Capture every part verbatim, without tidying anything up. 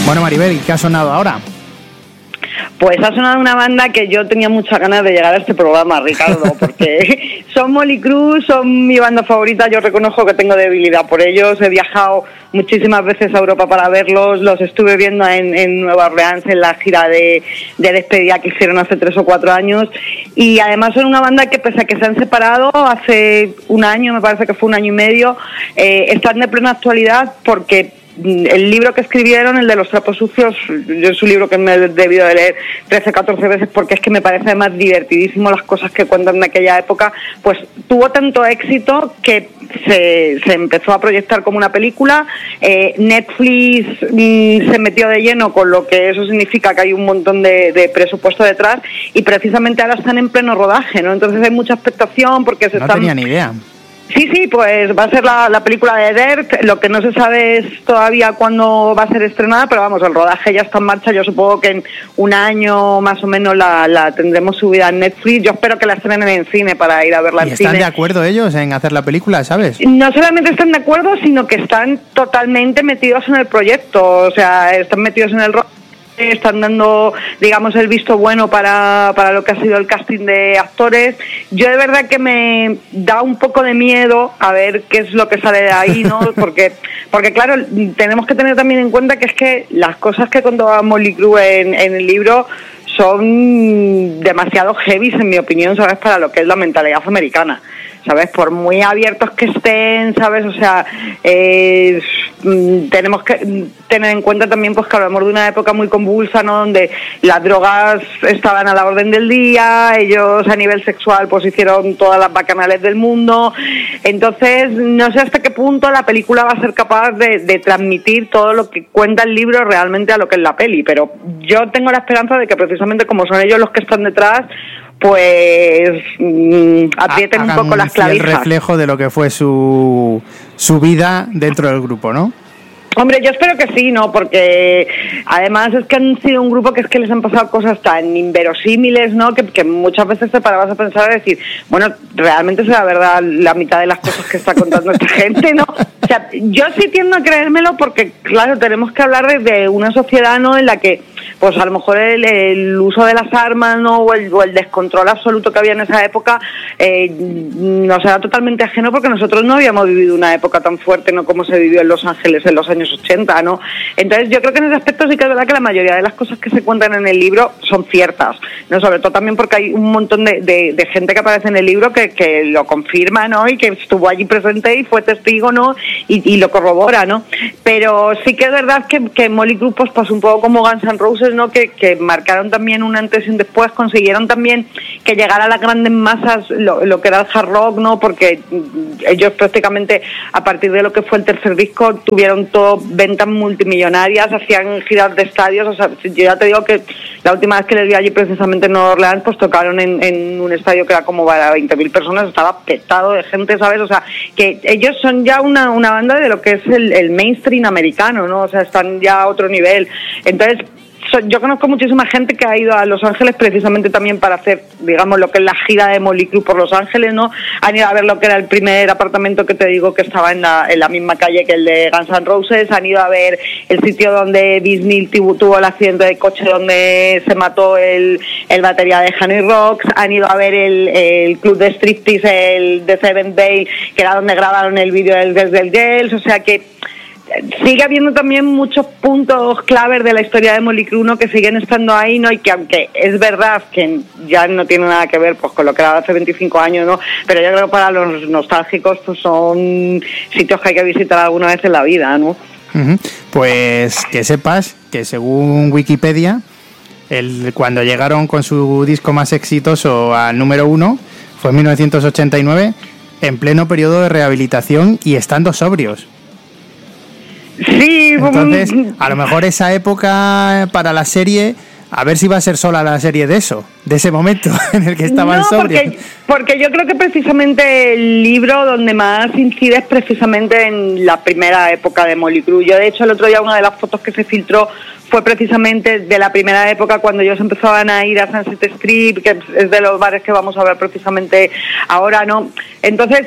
Bueno, Maribel, ¿qué ha sonado ahora? Pues ha sonado una banda que yo tenía muchas ganas de llegar a este programa, Ricardo, porque son Mötley Crüe, son mi banda favorita, yo reconozco que tengo debilidad por ellos, he viajado muchísimas veces a Europa para verlos, los estuve viendo en, en Nueva Orleans en la gira de, de despedida que hicieron hace tres o cuatro años, y además son una banda que pese a que se han separado hace un año, me parece que fue un año y medio, eh, están de plena actualidad porque el libro que escribieron, el de los trapos sucios, yo es un libro que me he debido de leer trece, catorce veces porque es que me parece además divertidísimo las cosas que cuentan de aquella época, pues tuvo tanto éxito que se, se empezó a proyectar como una película, eh, Netflix mm, se metió de lleno con lo que eso significa que hay un montón de, de presupuesto detrás y precisamente ahora están en pleno rodaje, ¿no? Entonces hay mucha expectación porque se no están... No tenía ni idea. Sí, sí, pues va a ser la, la película de Dirt, lo que no se sabe es todavía cuándo va a ser estrenada, pero vamos, el rodaje ya está en marcha, yo supongo que en un año más o menos la, la tendremos subida en Netflix, yo espero que la estrenen en cine para ir a verla en cine. ¿Y cine. están de acuerdo ellos en hacer la película, sabes? No solamente están de acuerdo, sino que están totalmente metidos en el proyecto, o sea, están metidos en el rodaje, están dando, digamos, el visto bueno para, para lo que ha sido el casting de actores. Yo de verdad que me da un poco de miedo a ver qué es lo que sale de ahí, ¿no? Porque, porque claro, tenemos que tener también en cuenta que es que las cosas que contaba Mötley Crüe en, en el libro son demasiado heavy, en mi opinión, ¿sabes? Para lo que es la mentalidad americana, ¿sabes? Por muy abiertos que estén, ¿sabes? O sea, eh, tenemos que tener en cuenta también pues que hablamos de una época muy convulsa, ¿no? Donde las drogas estaban a la orden del día, ellos a nivel sexual pues hicieron todas las bacanales del mundo, entonces no sé hasta qué punto la película va a ser capaz de, de transmitir todo lo que cuenta el libro realmente a lo que es la peli, pero yo tengo la esperanza de que precisamente como son ellos los que están detrás, pues mmm, aprieten un poco las clavijas. El reflejo de lo que fue su su vida dentro del grupo, ¿no? Hombre, yo espero que sí, ¿no? Porque además es que han sido un grupo que es que les han pasado cosas tan inverosímiles, ¿no? Que, que muchas veces te parabas a pensar y decir, bueno, realmente será verdad la mitad de las cosas que está contando esta gente, ¿no? O sea, yo sí tiendo a creérmelo porque, claro, tenemos que hablar de, de una sociedad, ¿no? En la que, pues a lo mejor el, el uso de las armas, ¿no? O el, o el descontrol absoluto que había en esa época eh, nos era totalmente ajeno porque nosotros no habíamos vivido una época tan fuerte, ¿no? Como se vivió en Los Ángeles en los años ochenta, ¿no? Entonces yo creo que en ese aspecto sí que es verdad que la mayoría de las cosas que se cuentan en el libro son ciertas, ¿no? Sobre todo también porque hay un montón de, de, de gente que aparece en el libro que, que lo confirma, ¿no? Y que estuvo allí presente y fue testigo, ¿no? Y, y lo corrobora, ¿no? Pero sí que es verdad que, que Mötley Crüe pues, pues un poco como Guns N' Roses, ¿no? Que, que marcaron también un antes y un después, consiguieron también que llegara a las grandes masas lo, lo que era el hard rock, ¿no? Porque ellos prácticamente a partir de lo que fue el tercer disco tuvieron todo ventas multimillonarias, hacían giras de estadios, o sea, yo ya te digo que la última vez que les vi allí precisamente en Nueva Orleans, pues tocaron en, en un estadio que era como para veinte mil personas, estaba petado de gente, ¿sabes? O sea, que ellos son ya una, una banda de lo que es el, el mainstream americano, ¿no? O sea, están ya a otro nivel. Entonces, yo conozco muchísima gente que ha ido a Los Ángeles precisamente también para hacer, digamos, lo que es la gira de Mötley Crüe por Los Ángeles, ¿no? Han ido a ver lo que era el primer apartamento que te digo que estaba en la, en la misma calle que el de Guns N' Roses, han ido a ver el sitio donde Disney tuvo, tuvo el accidente de coche donde se mató el, el batería de Honey Rocks, han ido a ver el, el club de striptease, el de Seventh Day, que era donde grabaron el vídeo del Girls del Girls, o sea que sigue habiendo también muchos puntos claves de la historia de Mötley Crüe, ¿no? Que siguen estando ahí, ¿no? Y que aunque es verdad que ya no tiene nada que ver pues con lo que era hace veinticinco años, ¿no? Pero yo creo que para los nostálgicos pues son sitios que hay que visitar alguna vez en la vida, ¿no? Uh-huh. Pues que sepas que según Wikipedia, el, cuando llegaron con su disco más exitoso al número uno fue en mil novecientos ochenta y nueve, en pleno periodo de rehabilitación y estando sobrios. Sí, entonces a lo mejor esa época para la serie A ver si va a ser sola la serie de eso, de ese momento en el que estaban no, sobrios. Porque, porque yo creo que precisamente el libro donde más incide es precisamente en la primera época de Mötley Crüe. Yo, de hecho, el otro día una de las fotos que se filtró fue precisamente de la primera época cuando ellos empezaban a ir a Sunset Strip, que es de los bares que vamos a ver precisamente ahora, ¿no? Entonces,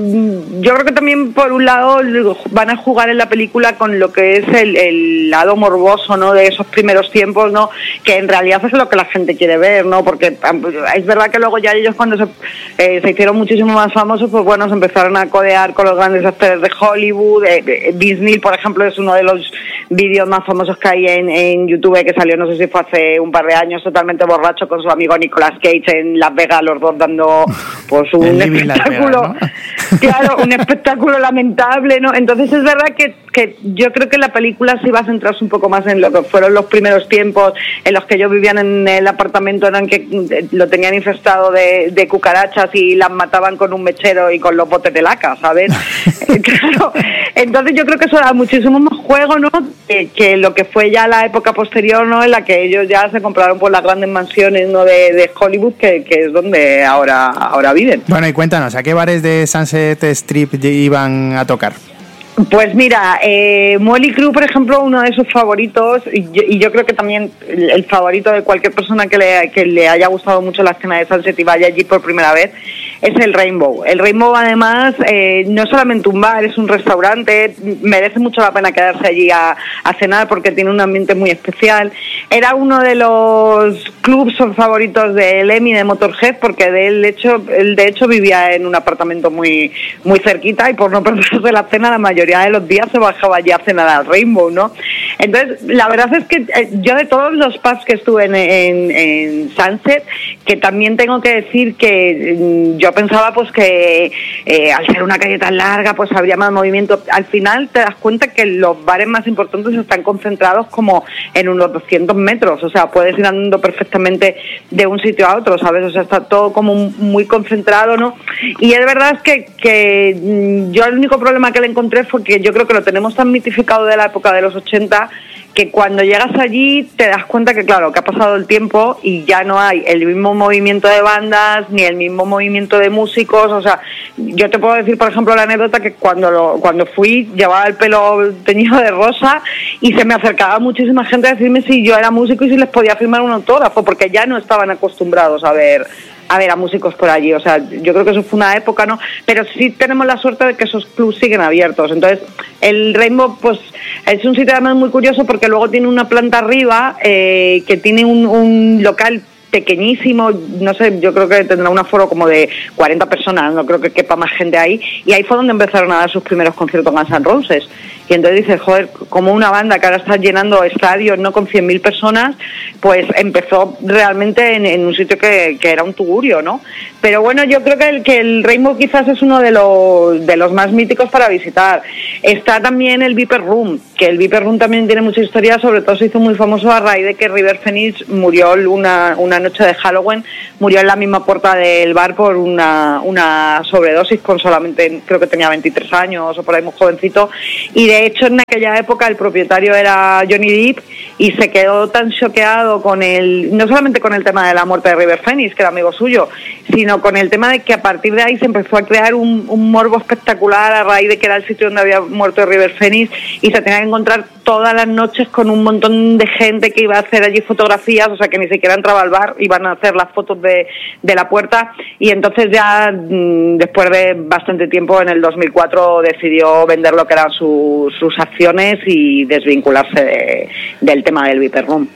yo creo que también, por un lado, van a jugar en la película con lo que es el, el lado morboso, ¿no?, de esos primeros tiempos, ¿no?, que en realidad es lo que la gente quiere ver, ¿no?, porque es verdad que luego ya ellos, cuando se, eh, se hicieron muchísimo más famosos, pues bueno, se empezaron a codear con los grandes actores de Hollywood. eh, eh, Disney, por ejemplo, es uno de los vídeos más famosos que hay en, en YouTube, que salió, no sé si fue hace un par de años, totalmente borracho con su amigo Nicolas Cage en Las Vegas, los dos dando pues un espectáculo, Vegas, ¿no? Claro, un espectáculo lamentable, ¿no? Entonces es verdad que, que yo creo que la película sí va a centrarse un poco más en lo que fueron los primeros tiempos en los que ellos vivían en el apartamento, en que lo tenían infestado de, de cucarachas y las mataban con un mechero y con los botes de laca, ¿sabes? Claro. Entonces yo creo que eso da muchísimo más juego, ¿no?, que, que lo que fue ya la época posterior, ¿no?, en la que ellos ya se compraron por las grandes mansiones, ¿no?, de, de Hollywood, que, que es donde ahora, ahora viven. Bueno, y cuéntanos, ¿a qué bares de Sunset Strip iban a tocar? Pues mira, eh, Mötley Crüe, por ejemplo, uno de sus favoritos, y yo, y yo creo que también el, el favorito de cualquier persona que le, que le haya gustado mucho la escena de Sunset y vaya allí por primera vez, es el Rainbow. El Rainbow, además, eh, no es solamente un bar, es un restaurante, merece mucho la pena quedarse allí a, a cenar porque tiene un ambiente muy especial. Era uno de los clubs favoritos de Lemmy, de Motorhead, porque de él, de hecho, él de hecho vivía en un apartamento muy, muy cerquita, y por no perderse la cena, la mayoría de los días se bajaba allí a cenar al Rainbow, ¿no? Entonces, la verdad es que eh, yo, de todos los pubs que estuve en, en, en Sunset, que también tengo que decir que mm, yo pensaba pues que eh, al ser una calle tan larga pues habría más movimiento. Al final te das cuenta que los bares más importantes están concentrados como en unos doscientos metros, o sea, puedes ir andando perfectamente de un sitio a otro, ¿sabes? O sea, está todo como muy concentrado, ¿no? Y es verdad que, que mm, yo el único problema que le encontré fue que yo creo que lo tenemos tan mitificado de la época de los ochenta, que cuando llegas allí te das cuenta que, claro, que ha pasado el tiempo y ya no hay el mismo movimiento de bandas ni el mismo movimiento de músicos. O sea, yo te puedo decir, por ejemplo, la anécdota que cuando lo, cuando fui llevaba el pelo teñido de rosa y se me acercaba muchísima gente a decirme si yo era músico y si les podía firmar un autógrafo, porque ya no estaban acostumbrados a ver a ver a músicos por allí. O sea, yo creo que eso fue una época, ¿no? Pero sí tenemos la suerte de que esos clubs siguen abiertos. Entonces, el Rainbow, pues, es un sitio además muy curioso porque luego tiene una planta arriba eh, que tiene un, un local pequeñísimo, no sé, yo creo que tendrá un aforo como de cuarenta personas, no creo que quepa más gente ahí, y ahí fue donde empezaron a dar sus primeros conciertos Guns N' Roses. Y entonces dices, joder, como una banda que ahora está llenando estadios, no con cien mil personas, pues empezó realmente en, en un sitio que, que era un tugurio, ¿no? Pero bueno, yo creo que el, que el Rainbow quizás es uno de los, de los más míticos para visitar. Está también el Viper Room, que el Viper Room también tiene mucha historia, sobre todo se hizo muy famoso a raíz de que River Phoenix murió una, una noche de Halloween, murió en la misma puerta del bar por una, una sobredosis, con solamente, creo que tenía veintitrés años o por ahí, muy jovencito, y de hecho en aquella época el propietario era Johnny Depp y se quedó tan choqueado con el, no solamente con el tema de la muerte de River Phoenix, que era amigo suyo, sino con el tema de que a partir de ahí se empezó a crear un, un morbo espectacular a raíz de que era el sitio donde había muerto River Phoenix y se tenía que encontrar todas las noches con un montón de gente que iba a hacer allí fotografías, o sea que ni siquiera entraba al bar, iban a hacer las fotos de, de la puerta, y entonces ya después de bastante tiempo, en el dos mil cuatro, decidió vender lo que eran sus, sus acciones y desvincularse de, del tema del Viper Room.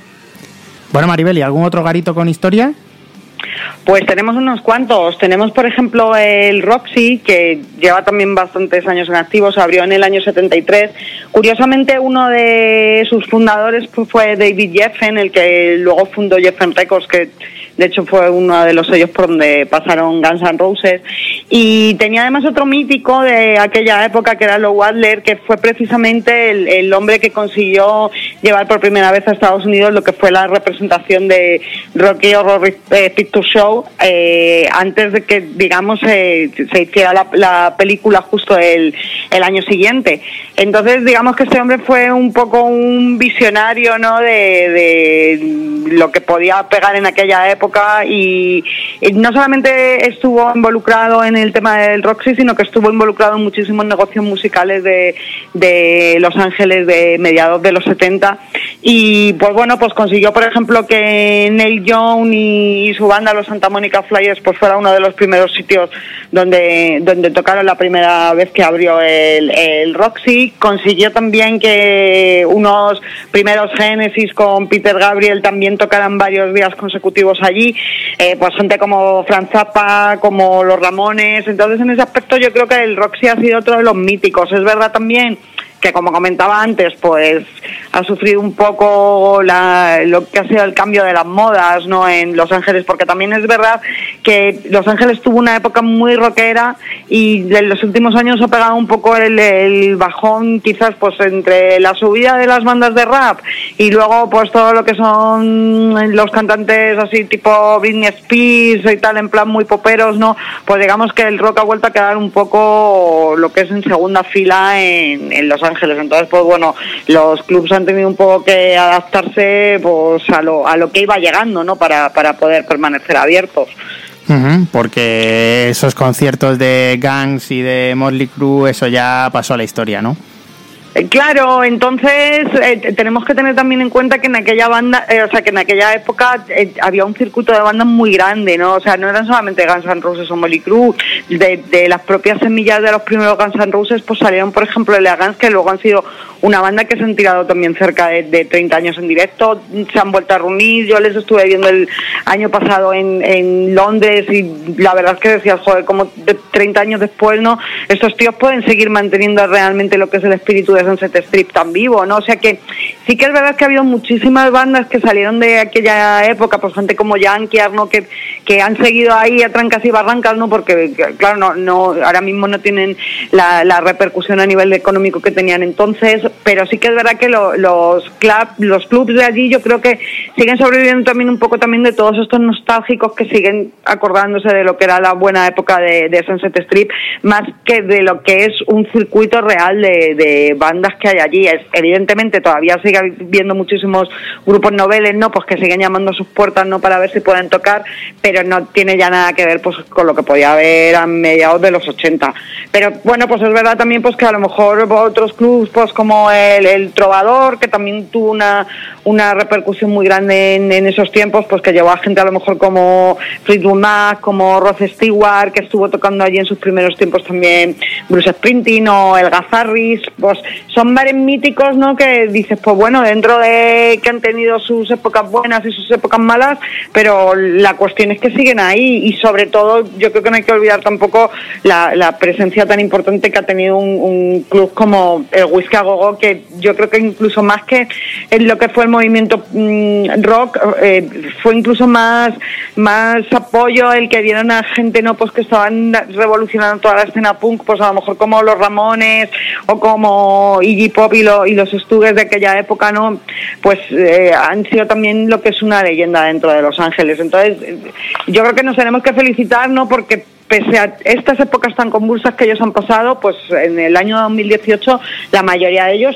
Bueno, Maribel, ¿y algún otro garito con historia? Pues tenemos unos cuantos. Tenemos, por ejemplo, el Roxy, que lleva también bastantes años en activo, se abrió en el año setenta y tres. Curiosamente, uno de sus fundadores fue David Geffen, el que luego fundó Geffen Records, que de hecho fue uno de los sellos por donde pasaron Guns N' Roses. Y tenía además otro mítico de aquella época, que era Lou Adler, que fue precisamente el, el hombre que consiguió llevar por primera vez a Estados Unidos lo que fue la representación de Rocky Horror Picture Show, eh, antes de que, digamos, eh, se hiciera la, la película justo el, el año siguiente. Entonces, digamos que este hombre fue un poco un visionario, ¿no?, de, de lo que podía pegar en aquella época, y, y no solamente estuvo involucrado en el tema del Roxy, sino que estuvo involucrado en muchísimos negocios musicales de, de Los Ángeles de mediados de los setenta, y pues bueno, pues consiguió, por ejemplo, que Neil Young y, y su banda, los Santa Monica Flyers, pues fuera uno de los primeros sitios donde, donde tocaron la primera vez que abrió el, el Roxy. Consiguió también que unos primeros Genesis con Peter Gabriel también tocaran varios días consecutivos allí, eh, pues gente como Frank Zappa, como los Ramones. Entonces, en ese aspecto yo creo que el Roxy ha sido otro de los míticos. Es verdad también que, como comentaba antes, pues ha sufrido un poco la, lo que ha sido el cambio de las modas, ¿no?, en Los Ángeles, porque también es verdad que Los Ángeles tuvo una época muy rockera, y en los últimos años ha pegado un poco el, el bajón, quizás pues entre la subida de las bandas de rap y luego pues todo lo que son los cantantes así tipo Britney Spears y tal, en plan muy poperos, ¿no? Pues digamos que el rock ha vuelto a quedar un poco lo que es en segunda fila en, en Los Ángeles. Entonces, pues bueno, los clubs han tenido un poco que adaptarse pues a lo, a lo que iba llegando, ¿no?, para, para poder permanecer abiertos. Uh-huh, porque esos conciertos de Guns y de Motley Crue, eso ya pasó a la historia, ¿no? Claro, entonces eh, tenemos que tener también en cuenta que en aquella banda, eh, o sea, que en aquella época eh, había un circuito de bandas muy grande, ¿no? O sea, no eran solamente Guns N' Roses o Motley Crue. De, de las propias semillas de los primeros Guns N' Roses, pues salieron, por ejemplo, L A Guns, que luego han sido una banda que se han tirado también cerca de, de treinta años en directo, se han vuelto a reunir. Yo les estuve viendo el año pasado en, en Londres, y la verdad es que decías, joder, como de treinta años después, ¿no?, estos tíos pueden seguir manteniendo realmente lo que es el espíritu de Sunset Strip tan vivo, ¿no? O sea que sí que es verdad que ha habido muchísimas bandas que salieron de aquella época, pues gente como Yankee, ¿no?, que, que han seguido ahí a trancas y barrancas, ¿no?, porque claro, no, no ahora mismo no tienen la, la repercusión a nivel económico que tenían entonces, pero sí que es verdad que lo, los club, los clubs de allí yo creo que siguen sobreviviendo también un poco también de todos estos nostálgicos que siguen acordándose de lo que era la buena época de, de Sunset Strip, más que de lo que es un circuito real de, de bandas que hay allí. Es, evidentemente todavía sigue habiendo muchísimos grupos noveles, ¿no?, pues que siguen llamando a sus puertas, ¿no?, para ver si pueden tocar, pero no tiene ya nada que ver pues con lo que podía haber a mediados de los ochenta. Pero bueno, pues es verdad también pues que a lo mejor otros clubs pues como el, el Trovador, que también tuvo una, una repercusión muy grande en, en esos tiempos, pues que llevó a gente a lo mejor como Fleetwood Mac, como Rod Stewart, que estuvo tocando allí en sus primeros tiempos también Bruce Springsteen o el Harris. Pues son bares míticos, ¿no?, que dices, pues bueno, dentro de que han tenido sus épocas buenas y sus épocas malas, pero la cuestión es que siguen ahí, y sobre todo yo creo que no hay que olvidar tampoco la, la presencia tan importante que ha tenido un, un club como el Whisky a Go Go, que yo creo que incluso más que en lo que fue el movimiento mmm, rock, eh, fue incluso más más apoyo el que dieron a gente, no, pues que estaban revolucionando toda la escena punk, pues a lo mejor como los Ramones o como Iggy Pop y, lo, y los Stooges de aquella época, ¿no? Pues eh, han sido también lo que es una leyenda dentro de Los Ángeles. Entonces yo creo que nos tenemos que felicitar, ¿no?, porque pese a estas épocas tan convulsas que ellos han pasado, pues en el año dos mil dieciocho la mayoría de ellos